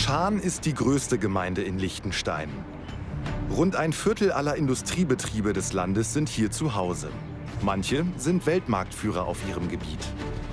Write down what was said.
Schaan ist die größte Gemeinde in Liechtenstein. Rund ein Viertel aller Industriebetriebe des Landes sind hier zu Hause. Manche sind Weltmarktführer auf ihrem Gebiet.